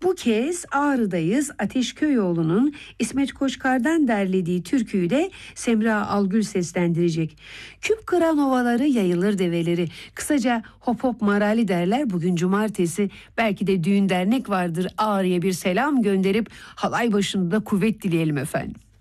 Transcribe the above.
Bu kez Ağrı'dayız. Ateş Köyoğlu'nun İsmet Koçkar'dan derlediği türküyü de Semra Algül seslendirecek. Küp kıran ovaları, yayılır develeri. Kısaca hop hop marali derler. Bugün cumartesi, belki de düğün dernek vardır. Ağrı'ya bir selam gönderip halay başında da kuvvet dileyelim efendim.